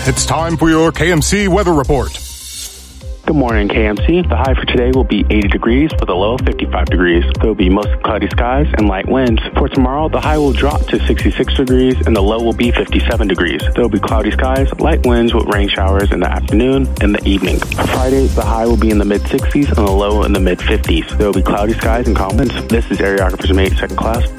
It's time for your KMC weather report. Good morning, KMC. The high for today will be 80 degrees with a low of 55 degrees. There will be mostly cloudy skies and light winds. For tomorrow, the high will drop to 66 degrees and the low will be 57 degrees. There will be cloudy skies, light winds with rain showers in the afternoon and the evening. For Friday, the high will be in the mid-60s and the low in the mid-50s. There will be cloudy skies and calm winds. This is Areographer's Mate, second class.